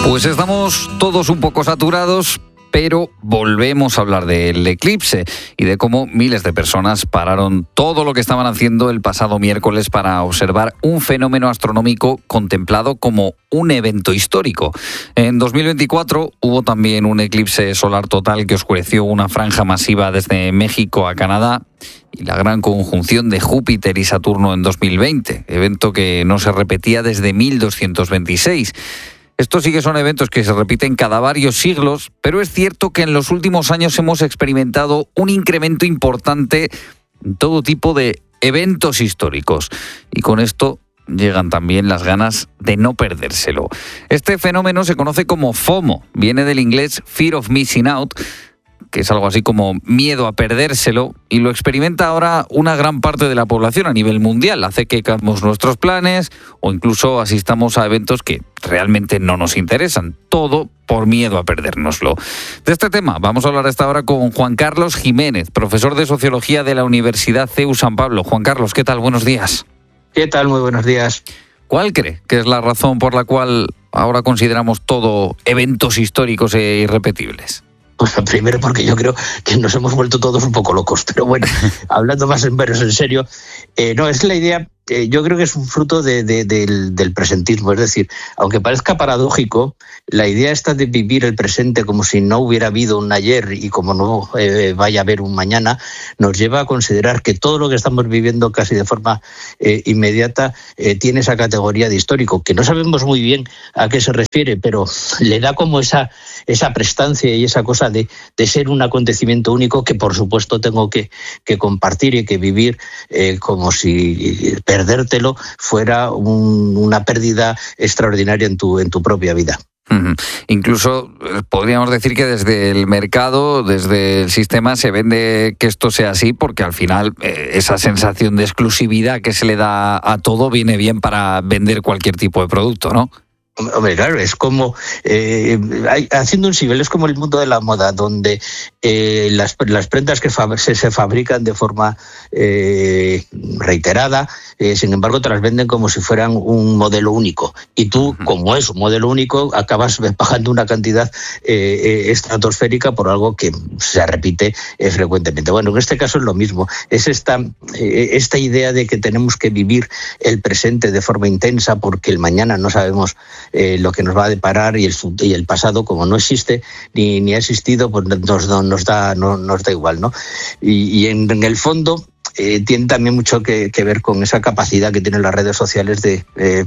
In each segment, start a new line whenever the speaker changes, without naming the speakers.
Pues estamos todos un poco saturados, pero volvemos a hablar del eclipse y de cómo miles de personas pararon todo lo que estaban haciendo el pasado miércoles para observar un fenómeno astronómico contemplado como un evento histórico. En 2024 hubo también un eclipse solar total que oscureció una franja masiva desde México a Canadá y la gran conjunción de Júpiter y Saturno en 2020, evento que no se repetía desde 1226. Estos sí que son eventos que se repiten cada varios siglos, pero es cierto que en los últimos años hemos experimentado un incremento importante en todo tipo de eventos históricos. Y con esto llegan también las ganas de no perdérselo. Este fenómeno se conoce como FOMO, viene del inglés Fear of Missing Out, que es algo así como miedo a perdérselo, y lo experimenta ahora una gran parte de la población a nivel mundial. Hace que cambiemos nuestros planes o incluso asistamos a eventos que realmente no nos interesan. Todo por miedo a perdérnoslo. De este tema vamos a hablar a esta hora con Juan Carlos Jiménez, profesor de Sociología de la Universidad CEU San Pablo. Juan Carlos, ¿qué tal? Buenos días.
¿Qué tal? Muy buenos días.
¿Cuál cree que es la razón por la cual ahora consideramos todo eventos históricos e irrepetibles?
Pues primero porque yo creo que nos hemos vuelto todos un poco locos, pero bueno, hablando más en serio, no, es la idea, yo creo que es un fruto del presentismo, es decir, aunque parezca paradójico, la idea esta de vivir el presente como si no hubiera habido un ayer y como no vaya a haber un mañana, nos lleva a considerar que todo lo que estamos viviendo casi de forma inmediata tiene esa categoría de histórico, que no sabemos muy bien a qué se refiere, pero le da como esa prestancia y esa cosa de ser un acontecimiento único que por supuesto tengo que compartir y que vivir como si perdértelo fuera una pérdida extraordinaria en tu propia vida.
Incluso podríamos decir que desde el mercado, desde el sistema, se vende que esto sea así porque al final esa sensación de exclusividad que se le da a todo viene bien para vender cualquier tipo de producto, ¿no?
Hombre, claro, es como, haciendo un símil, es como el mundo de la moda, donde las prendas que se fabrican de forma reiterada, sin embargo, te las venden como si fueran un modelo único. Y tú, como es un modelo único, acabas pagando una cantidad estratosférica por algo que se repite frecuentemente. Bueno, en este caso es lo mismo. Es esta idea de que tenemos que vivir el presente de forma intensa porque el mañana no sabemos lo que nos va a deparar y el pasado, como no existe ni ha existido, pues nos da igual, ¿no? Y en el fondo tiene también mucho que ver con esa capacidad que tienen las redes sociales de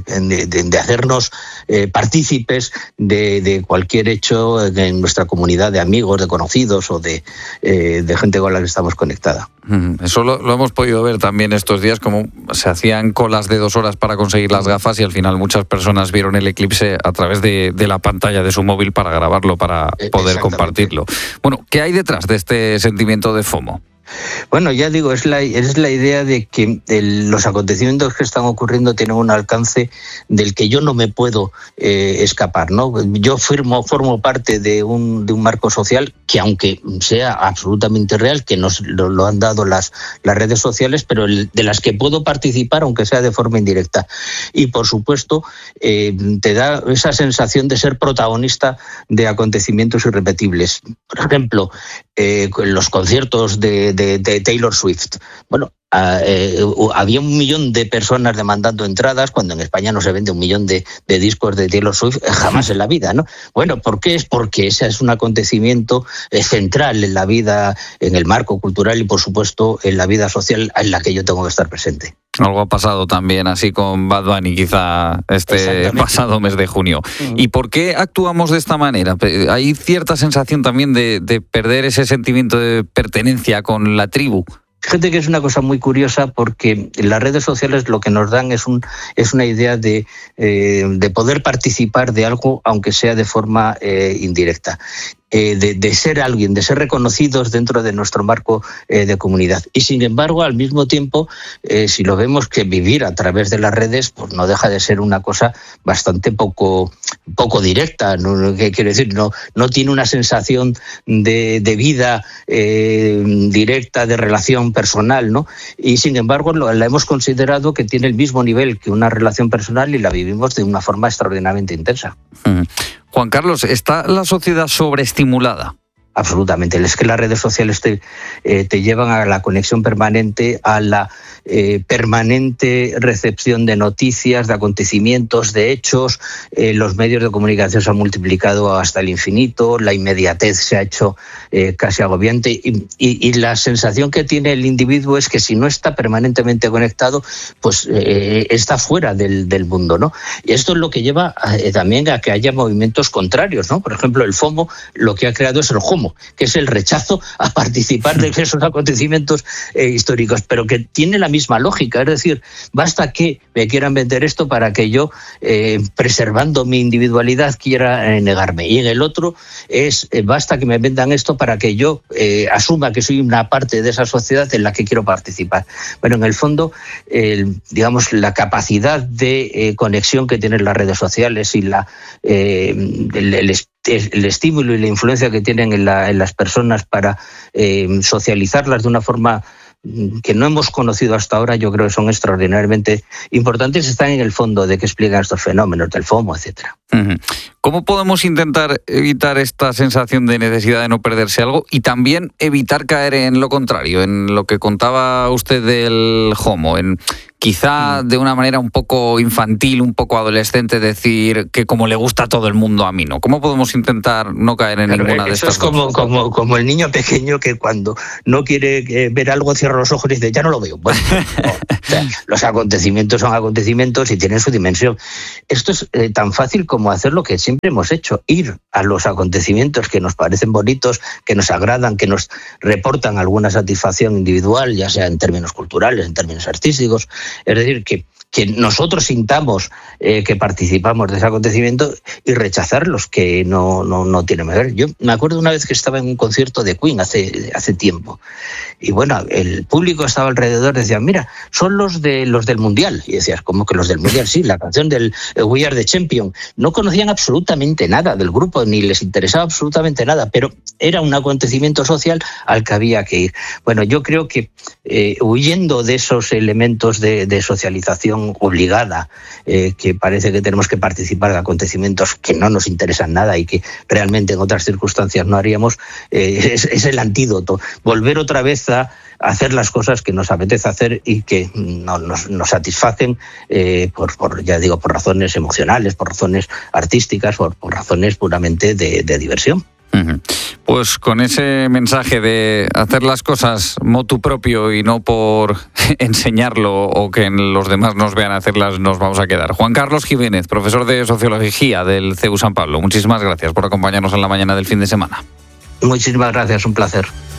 hacernos partícipes de cualquier hecho en nuestra comunidad de amigos, de conocidos o de gente con la que estamos conectada.
Eso lo hemos podido ver también estos días, como se hacían colas de 2 horas para conseguir las gafas y al final muchas personas vieron el eclipse a través de la pantalla de su móvil para grabarlo, para poder compartirlo. Bueno, ¿qué hay detrás de este sentimiento de FOMO?
Bueno, ya digo, es la idea de que los acontecimientos que están ocurriendo tienen un alcance del que yo no me puedo escapar, ¿no? Yo formo parte de un marco social que, aunque sea absolutamente real, que nos lo han dado las redes sociales, pero de las que puedo participar, aunque sea de forma indirecta. Y, por supuesto, te da esa sensación de ser protagonista de acontecimientos irrepetibles. Por ejemplo, los conciertos de Taylor Swift. Bueno, había 1 millón de personas demandando entradas cuando en España no se vende 1 millón de discos de Taylor Swift jamás en la vida, ¿no? Bueno, ¿por qué? Es porque ese es un acontecimiento central en la vida, en el marco cultural y, por supuesto, en la vida social en la que yo tengo que estar presente.
Algo ha pasado también así con Bad Bunny quizá este pasado mes de junio. ¿Y por qué actuamos de esta manera? ¿Hay cierta sensación también de perder ese sentimiento de pertenencia con la tribu?
Fíjate que es una cosa muy curiosa porque las redes sociales lo que nos dan es una idea de poder participar de algo, aunque sea de forma indirecta. De ser alguien, de ser reconocidos dentro de nuestro marco de comunidad. Y sin embargo, al mismo tiempo, si lo vemos, que vivir a través de las redes, pues no deja de ser una cosa bastante poco directa, ¿no? ¿Qué quiero decir? No tiene una sensación de vida directa, de relación personal, ¿no? Y sin embargo, la hemos considerado que tiene el mismo nivel que una relación personal y la vivimos de una forma extraordinariamente intensa.
Juan Carlos, ¿está la sociedad sobreestimulada?
Absolutamente. Es que las redes sociales te llevan a la conexión permanente, a la permanente recepción de noticias, de acontecimientos, de hechos. Los medios de comunicación se han multiplicado hasta el infinito, la inmediatez se ha hecho casi agobiante y la sensación que tiene el individuo es que si no está permanentemente conectado, pues está fuera del mundo, ¿no? Y esto es lo que lleva también a que haya movimientos contrarios, ¿no? Por ejemplo, el FOMO lo que ha creado es el HOMO, que es el rechazo a participar de esos acontecimientos históricos, pero que tiene la misma lógica, es decir, basta que me quieran vender esto para que yo, preservando mi individualidad, quiera negarme. Y en el otro basta que me vendan esto para que yo asuma que soy una parte de esa sociedad en la que quiero participar. Bueno, en el fondo, digamos, la capacidad de conexión que tienen las redes sociales y el estímulo y la influencia que tienen en las personas para socializarlas de una forma que no hemos conocido hasta ahora, yo creo que son extraordinariamente importantes, están en el fondo de que explican estos fenómenos del FOMO, etcétera.
¿Cómo podemos intentar evitar esta sensación de necesidad de no perderse algo y también evitar caer en lo contrario, en lo que contaba usted del HOMO, en quizá de una manera un poco infantil, un poco adolescente, decir que como le gusta a todo el mundo, a mí no? ¿Cómo podemos intentar no caer en ninguna de estas cosas?
Eso es como el niño pequeño que cuando no quiere ver algo cierra los ojos y dice, ya no lo veo. Bueno, no. O sea, los acontecimientos son acontecimientos y tienen su dimensión. Esto es tan fácil como hacer lo que siempre hemos hecho, ir a los acontecimientos que nos parecen bonitos, que nos agradan, que nos reportan alguna satisfacción individual, ya sea en términos culturales, en términos artísticos. Es decir, que nosotros sintamos que participamos de ese acontecimiento y rechazar los que no tienen que ver. Yo me acuerdo una vez que estaba en un concierto de Queen hace tiempo y bueno, el público estaba alrededor, decían, mira, son los del Mundial. Y decías, ¿cómo que los del Mundial? Sí, la canción del We Are the Champion. No conocían absolutamente nada del grupo, ni les interesaba absolutamente nada, pero era un acontecimiento social al que había que ir. Bueno, yo creo que huyendo de esos elementos de socialización obligada, que parece que tenemos que participar de acontecimientos que no nos interesan nada y que realmente en otras circunstancias no haríamos, es el antídoto. Volver otra vez a hacer las cosas que nos apetece hacer y que nos satisfacen por razones emocionales, por razones artísticas, por razones puramente de diversión.
Pues con ese mensaje de hacer las cosas motu propio y no por enseñarlo o que los demás nos vean hacerlas, nos vamos a quedar. Juan Carlos Jiménez, profesor de Sociología del CEU San Pablo, muchísimas gracias por acompañarnos en la mañana del fin de semana.
Muchísimas gracias, un placer.